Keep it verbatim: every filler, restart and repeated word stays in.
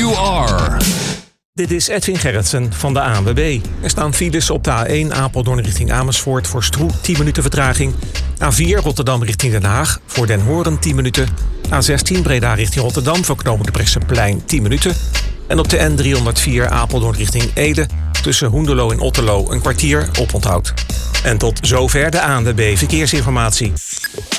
you are. Dit is Edwin Gerritsen van de A N W B. Er staan files op de A één Apeldoorn richting Amersfoort voor Stroe tien minuten vertraging. A vier Rotterdam richting Den Haag voor Den Hoorn tien minuten. A zestien Breda richting Rotterdam voor knooppunt de Brechtseplein tien minuten. En op de N driehonderdvier Apeldoorn richting Ede tussen Hoenderloo en Otterlo een kwartier oponthoud. En tot zover de A N W B Verkeersinformatie.